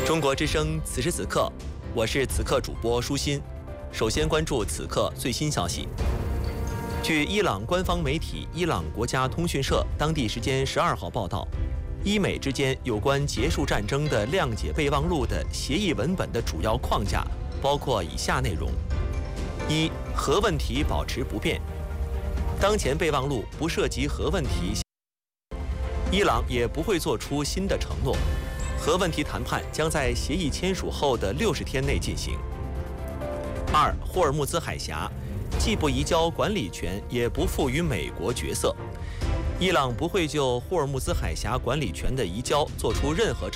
中国之声，此时此刻，我是此刻主播舒心。首先关注此刻最新消息。据伊朗官方媒体伊朗国家通讯社当地时间12号报道，伊美之间有关结束战争的谅解备忘录的协议文本的主要框架包括以下内容：一、核问题保持不变，当前备忘录不涉及核问题，伊朗也不会做出新的承诺。核问题谈判将在协议签署后的60天内进行。二、霍尔木兹海峡既不移交管理权，也不赋予美国角色。伊朗不会就霍尔木兹海峡管理权的移交做出任何承诺。